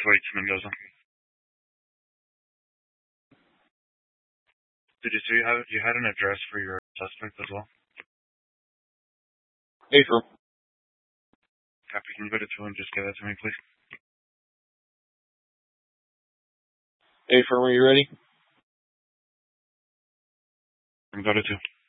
2H Mendoza. Did you see you had an address for your suspect as well? April. Copy. Can you go to 2 and just give that to me, please? April, are you ready? Can you go to 2?